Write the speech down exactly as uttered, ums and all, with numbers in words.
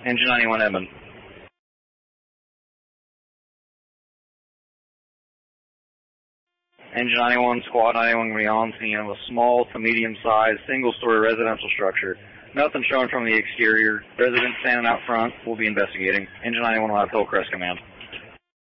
Engine ninety-one Edmund. Engine ninety-one, Squad ninety-one will be on scene of a small to medium-sized single-story residential structure. Nothing shown from the exterior. Residents standing out front will be investigating. Engine ninety-one will have Hillcrest command.